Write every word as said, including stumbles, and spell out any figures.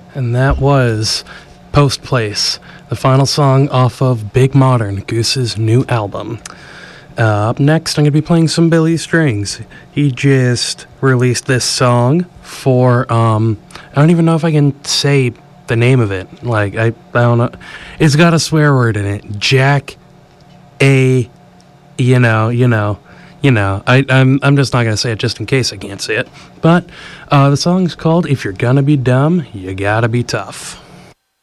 And that was Post Place, the final song off of Big Modern, Goose's new album. Uh, up next, I'm going to be playing some Billy Strings. He just released this song for, um, I don't even know if I can say the name of it. Like, I, I don't know. It's got a swear word in it. Jack A, you know, you know. You know, I, I'm I'm just not going to say it just in case I can't say it. But uh, the song's called If You're Gonna Be Dumb, You Gotta Be Tough.